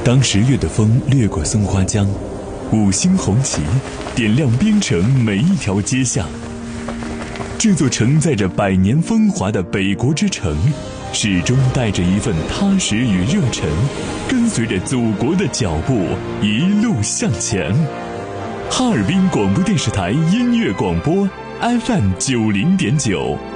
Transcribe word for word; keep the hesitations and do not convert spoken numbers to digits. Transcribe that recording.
当十月的风掠过松花江，五星红旗点亮边城每一条街巷。这座承载着百年风华的北国之城，始终带着一份踏实与热忱，跟随着祖国的脚步一路向前。哈尔滨广播电视台音乐广播 F M 九零点九。